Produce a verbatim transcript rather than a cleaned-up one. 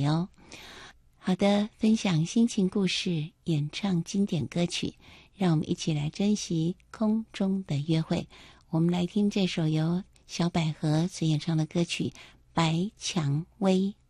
哦。好的，分享心情故事，演唱经典歌曲，让我们一起来珍惜空中的约会。我们来听这首由小百合所演唱的歌曲《白蔷薇》。